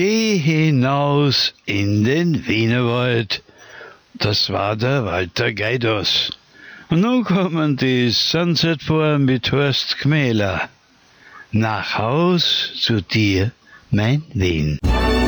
Geh hinaus in den Wienerwald. Das war der Walter Geidos. Und nun kommen die Sunset Four mit Horst Gmähler. Nach Haus zu dir, mein Wien.